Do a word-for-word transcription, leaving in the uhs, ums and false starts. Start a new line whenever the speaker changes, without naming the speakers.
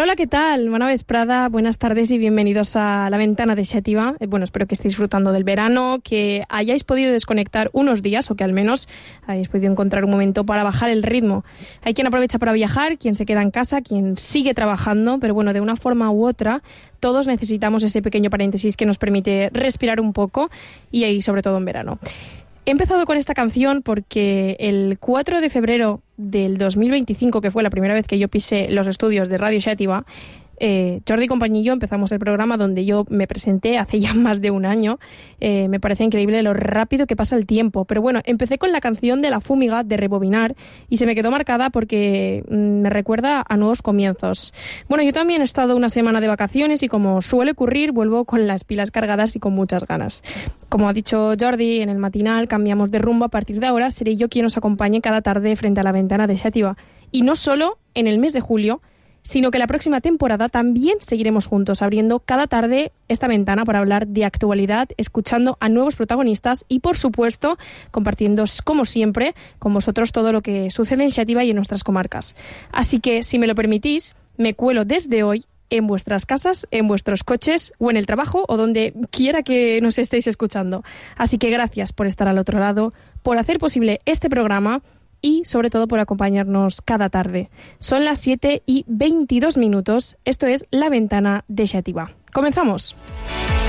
Hola, ¿qué tal? Bona vesprada, buenas tardes y bienvenidos a La Ventana de Xàtiva. Bueno, espero que estéis disfrutando del verano, que hayáis podido desconectar unos días o que al menos hayáis podido encontrar un momento para bajar el ritmo. Hay quien aprovecha para viajar, quien se queda en casa, quien sigue trabajando, pero bueno, de una forma u otra, todos necesitamos ese pequeño paréntesis que nos permite respirar un poco y ahí sobre todo en verano. He empezado con esta canción porque el cuatro de febrero del dos mil veinticinco, que fue la primera vez que yo pisé los estudios de Radio Xàtiva, eh, Jordi Company y yo empezamos el programa donde yo me presenté hace ya más de un año. Eh, me parece increíble lo rápido que pasa el tiempo. Pero bueno, empecé con la canción de La Fúmiga, de Rebobinar, y se me quedó marcada porque mm, me recuerda a nuevos comienzos. Bueno, yo también he estado una semana de vacaciones y como suele ocurrir, vuelvo con las pilas cargadas y con muchas ganas. Como ha dicho Jordi, en el matinal cambiamos de rumbo. A partir de ahora seré yo quien os acompañe cada tarde frente a la ventana de Xàtiva. Y no solo en el mes de julio, sino que la próxima temporada también seguiremos juntos, abriendo cada tarde esta ventana para hablar de actualidad, escuchando a nuevos protagonistas y, por supuesto, compartiendo, como siempre, con vosotros todo lo que sucede en Xàtiva y en nuestras comarcas. Así que, si me lo permitís, me cuelo desde hoy en vuestras casas, en vuestros coches o en el trabajo o donde quiera que nos estéis escuchando. Así que gracias por estar al otro lado, por hacer posible este programa y sobre todo por acompañarnos cada tarde. Son las siete y veintidós minutos. Esto es La Ventana de Xàtiva. ¡Comenzamos!